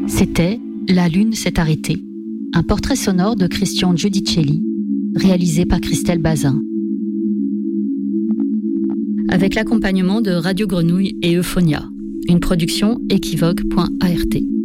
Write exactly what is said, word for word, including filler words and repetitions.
C'était La Lune s'est arrêtée, un portrait sonore de Christian Giudicelli, réalisé par Christelle Bazin. Avec l'accompagnement de Radio Grenouille et Euphonia, une production équivoque point A R T.